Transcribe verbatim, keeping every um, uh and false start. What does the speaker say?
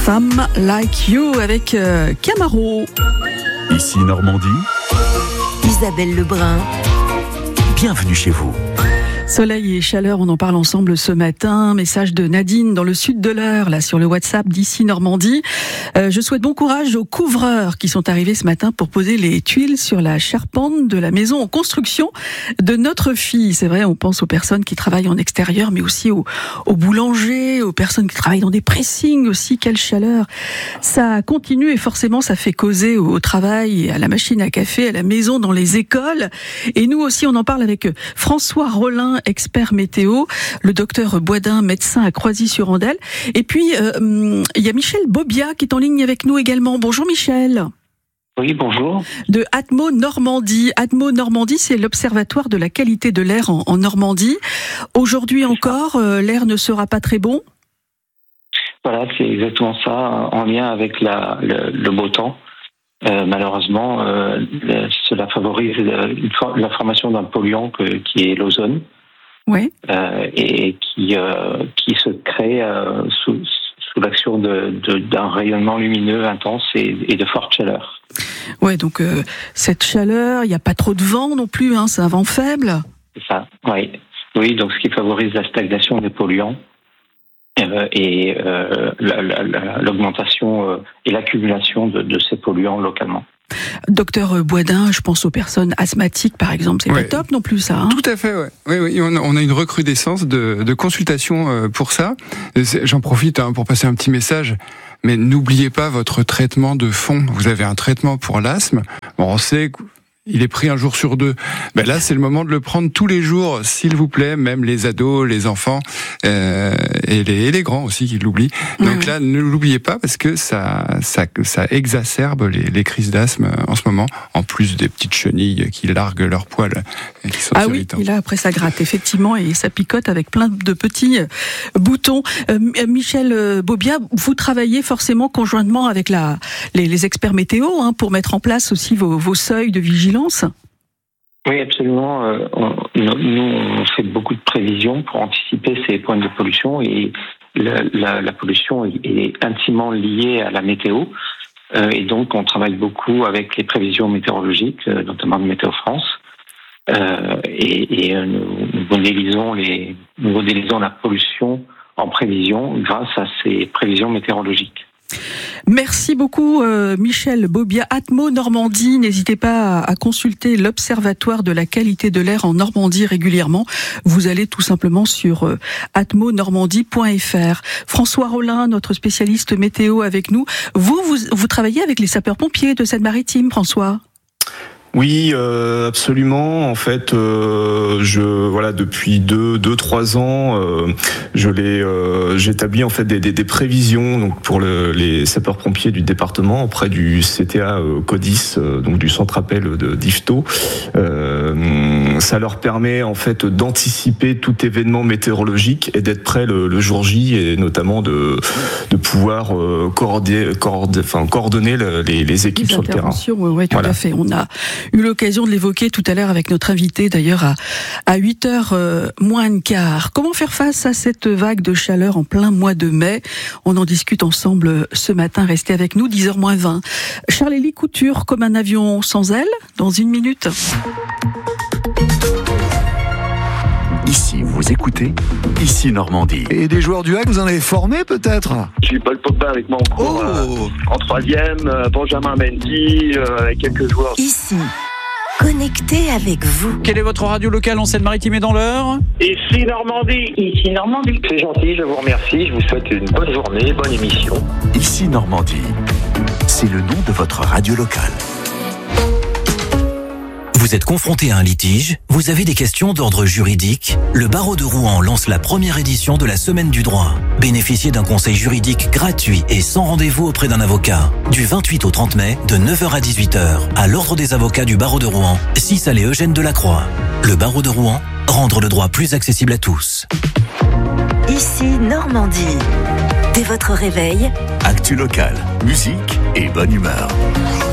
Some Like You avec euh, Camaro. Ici Normandie. Isabelle Lebrun. Bienvenue chez vous. Soleil et chaleur, on en parle ensemble ce matin. Message de Nadine dans le sud de l'Eure, là sur le WhatsApp d'Ici Normandie. Euh, je souhaite bon courage aux couvreurs qui sont arrivés ce matin pour poser les tuiles sur la charpente de la maison en construction de notre fille. C'est vrai, on pense aux personnes qui travaillent en extérieur, mais aussi aux, aux boulangers, aux personnes qui travaillent dans des pressings aussi. Quelle chaleur! Ça continue et forcément ça fait causer au, au travail, à la machine à café, à la maison, dans les écoles. Et nous aussi, on en parle avec François Rollin, expert météo, le docteur Boisdin, médecin à Croisy-sur-Andelle. Et puis, euh, il y a Michel Bobia qui est en ligne avec nous également. Bonjour Michel. Oui, bonjour. De Atmo Normandie. Atmo Normandie, c'est l'observatoire de la qualité de l'air en, en Normandie. Aujourd'hui encore, euh, l'air ne sera pas très bon? Voilà, c'est exactement ça, en lien avec la, le, le beau temps. Euh, malheureusement, euh, le, cela favorise le, la formation d'un polluant que, qui est l'ozone. Oui. Euh, et qui, euh, qui se crée euh, sous, sous l'action de, de, d'un rayonnement lumineux intense et, et de forte chaleur. Ouais, donc euh, cette chaleur, il n'y a pas trop de vent non plus, hein, c'est un vent faible. C'est ça, oui. Oui, donc ce qui favorise la stagnation des polluants euh, et euh, la, la, la, l'augmentation euh, et l'accumulation de, de ces polluants localement. Docteur Boisdin, je pense aux personnes asthmatiques par exemple, c'est ouais. Pas top non plus ça, hein? Tout à fait, ouais. Oui, oui, on a, on a une recrudescence de, de consultations pour ça. J'en profite hein, pour passer un petit message, mais n'oubliez pas votre traitement de fond. Vous avez un traitement pour l'asthme, bon, on sait que il est pris un jour sur deux. Ben là, c'est le moment de le prendre tous les jours, s'il vous plaît, même les ados, les enfants euh, et, les, et les grands aussi qui l'oublient. Donc mmh. là, ne l'oubliez pas parce que ça, ça, ça exacerbe les, les crises d'asthme en ce moment, en plus des petites chenilles qui larguent leurs poils. Et qui sont ah oui, et là après ça gratte effectivement et ça picote avec plein de petits boutons. Euh, Michel Bobia, vous travaillez forcément conjointement avec la, les, les experts météo hein, pour mettre en place aussi vos, vos seuils de vigilance. Oui, absolument. Euh, on, nous, on fait beaucoup de prévisions pour anticiper ces points de pollution et la, la, la pollution est intimement liée à la météo. Euh, et donc, on travaille beaucoup avec les prévisions météorologiques, notamment de Météo France. Euh, et et nous, nous, modélisons les, nous modélisons la pollution en prévision grâce à ces prévisions météorologiques. Merci beaucoup euh, Michel Bobia, Atmo Normandie. N'hésitez pas à, à consulter l'Observatoire de la qualité de l'air en Normandie régulièrement. Vous allez tout simplement sur euh, atmo normandie point f r. François Rollin, notre spécialiste météo avec nous. Vous, vous, vous travaillez avec les sapeurs-pompiers de Seine-Maritime, François ? Oui, euh, absolument. En fait, euh, je voilà depuis deux, deux, trois ans, euh, je l'ai, euh, j'établis en fait des, des, des prévisions donc pour le, les sapeurs-pompiers du département auprès du C T A euh, CODIS, euh, donc du centre appel de d'Yvetot. Euh, ça leur permet en fait d'anticiper tout événement météorologique et d'être prêt le, le jour J et notamment de de pouvoir euh, coordonner, coordonner, enfin coordonner le, les, les équipes les sur le terrain. Oui, ouais, tout voilà. à fait. On a eu l'occasion de l'évoquer tout à l'heure avec notre invité, d'ailleurs à, à huit heures euh, moins un quart. Comment faire face à cette vague de chaleur en plein mois de mai? On en discute ensemble ce matin. Restez avec nous, dix heures moins vingt. Charlélie Couture, comme un avion sans aile, dans une minute. Ici, vous écoutez Ici Normandie. Et des joueurs du H A C, vous en avez formé peut-être? J'ai eu Paul Pogba avec moi en cours, oh. euh, en troisième, euh, Benjamin Mendy, euh, avec quelques joueurs. Ici, connecté avec vous. Quelle est votre radio locale en Seine-Maritime et dans l'Eure? Ici Normandie. Ici Normandie. C'est gentil, je vous remercie, je vous souhaite une bonne journée, bonne émission. Ici Normandie, c'est le nom de votre radio locale. Vous êtes confronté à un litige, vous avez des questions d'ordre juridique. Le barreau de Rouen lance la première édition de la Semaine du droit. Bénéficiez d'un conseil juridique gratuit et sans rendez-vous auprès d'un avocat. Du vingt-huit au trente mai, de neuf heures à dix-huit heures, à l'ordre des avocats du barreau de Rouen, six allée Eugène Delacroix. Le barreau de Rouen, rendre le droit plus accessible à tous. Ici Normandie. Dès votre réveil, actu local, musique et bonne humeur.